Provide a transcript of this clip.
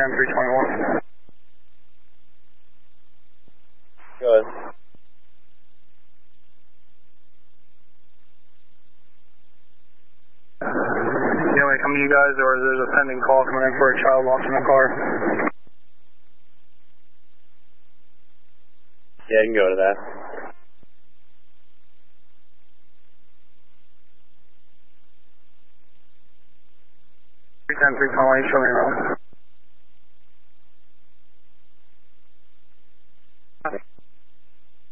310, 321. Go ahead. You know, when it come to you guys, or there's a pending call coming in for a child lost in a car? Yeah, I can go to that. 310, 321, show me around.